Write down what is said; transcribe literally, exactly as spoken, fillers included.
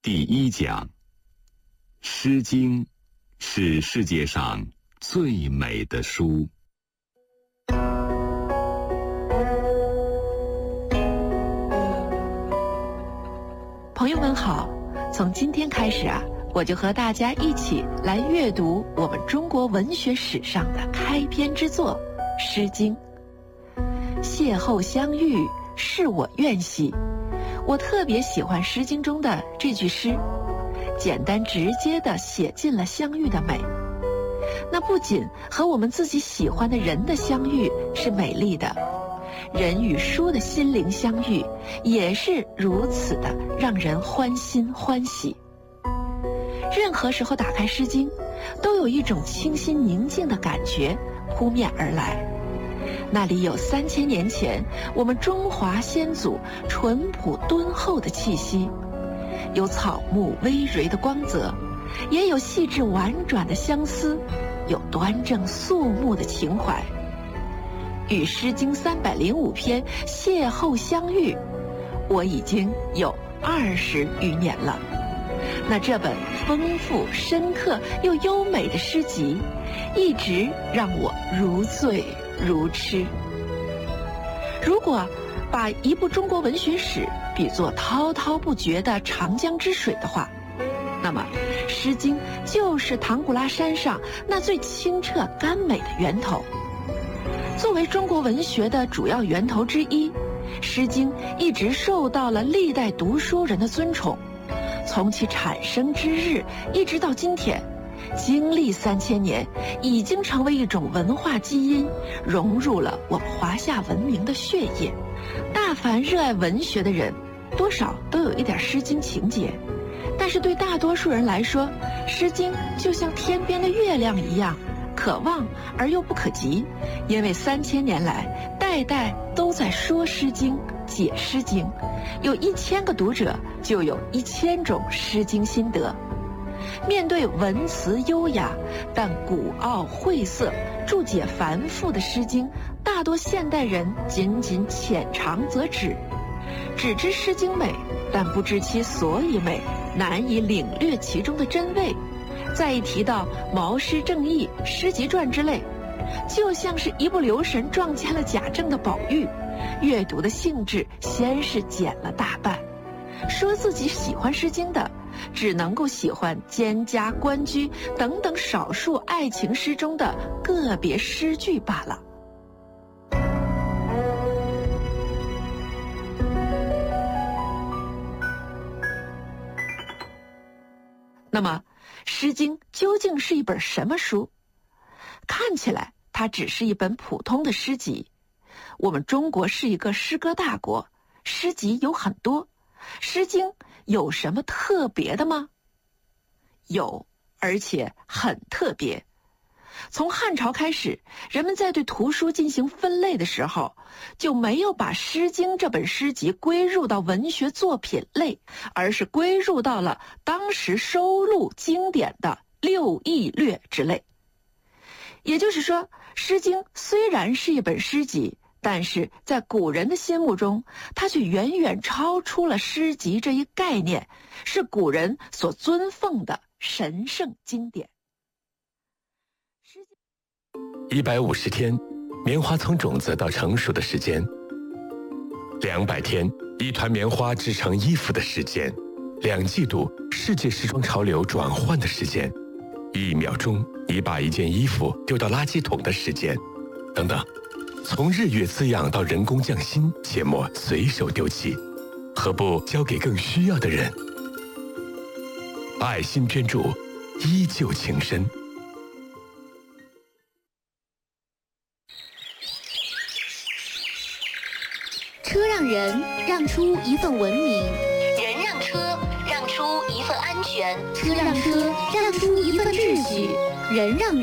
第一讲，《诗经》是世界上最美的书。 朋友们好，从今天开始啊，我就和大家一起来阅读我们中国文学史上的开篇之作《诗经》。邂逅相遇，是我愿兮。我特别喜欢《诗经》中的这句诗，简单直接地写尽了相遇的美。那不仅和我们自己喜欢的人的相遇是美丽的，人与书的心灵相遇也是如此的让人欢心欢喜。任何时候打开《诗经》，都有一种清新宁静的感觉扑面而来。那里有三千年前我们中华先祖淳朴敦厚的气息，有草木葳蕤的光泽，也有细致婉转的相思，有端正肃穆的情怀。与《诗经》三百零五篇邂逅相遇，我已经有二十余年了。那这本丰富、深刻又优美的诗集，一直让我如醉如痴。如果把一部中国文学史比作滔滔不绝的长江之水的话，那么《诗经》就是唐古拉山上那最清澈甘美的源头。作为中国文学的主要源头之一，《诗经》一直受到了历代读书人的尊崇。从其产生之日一直到今天，经历三千年，已经成为一种文化基因，融入了我们华夏文明的血液。大凡热爱文学的人，多少都有一点《诗经》情节。但是对大多数人来说，《诗经》就像天边的月亮一样，可望而又不可及。因为三千年来，代代都在说《诗经》、解《诗经》，有一千个读者，就有一千种《诗经》心得。面对文辞优雅但古奥晦涩、注解繁复的《诗经》，大多现代人仅仅浅尝辄止，只知《诗经》美，但不知其所以美，难以领略其中的真味。再一提到毛诗正义、诗集传之类，就像是一不留神撞见了贾政的宝玉，阅读的兴致先是减了大半。说自己喜欢《诗经》的，只能够喜欢蒹葭、关雎等等少数爱情诗中的个别诗句罢了。那么，《诗经》究竟是一本什么书？看起来它只是一本普通的诗集。我们中国是一个诗歌大国，诗集有很多，《诗经》有什么特别的吗？有，而且很特别。从汉朝开始，人们在对图书进行分类的时候，就没有把《诗经》这本诗集归入到文学作品类，而是归入到了当时收录经典的六艺略之类。也就是说，《诗经》虽然是一本诗集，但是在古人的心目中，它却远远超出了诗集这一概念，是古人所尊奉的神圣经典。 一百五十天，棉花从种子到成熟的时间；两百天，一团棉花织成衣服的时间；两季度，世界时装潮流转换的时间；一秒钟，你把一件衣服丢到垃圾桶的时间，等等。从日月滋养到人工匠心，切莫随手丢弃，何不交给更需要的人？爱心捐助，依旧情深。 车让人让出一份文明， 人让车让出一份安全， 车让车让出一份秩序，人让人